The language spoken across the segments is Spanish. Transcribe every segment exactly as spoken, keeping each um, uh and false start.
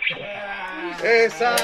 ¡Esa!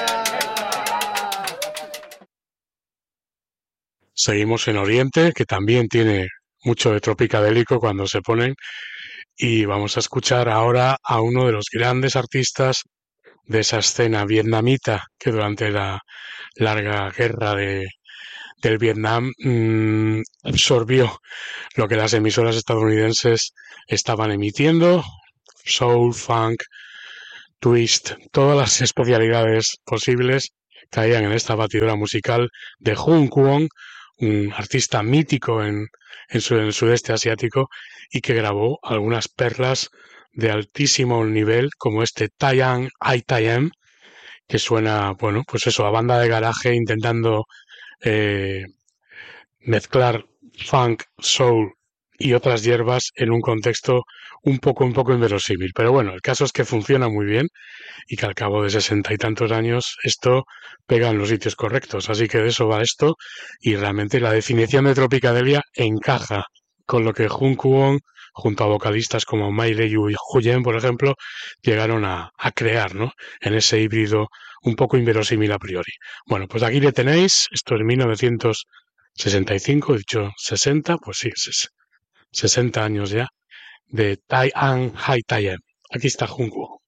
Seguimos en Oriente, que también tiene mucho de tropicadélico cuando se ponen, y vamos a escuchar ahora a uno de los grandes artistas de esa escena vietnamita que durante la larga guerra de, del Vietnam mmm, absorbió lo que las emisoras estadounidenses estaban emitiendo: soul, funk, twist, todas las especialidades posibles caían en esta batidora musical de Jung Kwon, un artista mítico en, en, su, en el sudeste asiático, y que grabó algunas perlas de altísimo nivel, como este Tayang Ai Tayem, que suena, bueno, pues eso, a banda de garaje intentando eh, mezclar funk, soul y otras hierbas en un contexto un poco, un poco inverosímil. Pero bueno, el caso es que funciona muy bien y que al cabo de sesenta y tantos años esto pega en los sitios correctos. Así que de eso va esto, y realmente la definición de Tropicadelia encaja con lo que Jung Kwon, junto a vocalistas como Mai Leyu y Huyen, por ejemplo, llegaron a, a crear, ¿no? En ese híbrido un poco inverosímil a priori. Bueno, pues aquí le tenéis, esto es mil novecientos sesenta y cinco, he dicho sesenta, pues sí, sesenta años ya, de Tai An Hai Taiyem. Aquí está Jung Kwon.